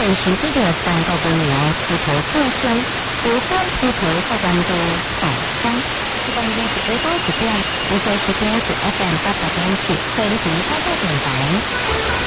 实际的3到5年出头特征，不断出头在关注改善。这关于是微波时段，你随时听是 FM 88.7，飞行高速电台。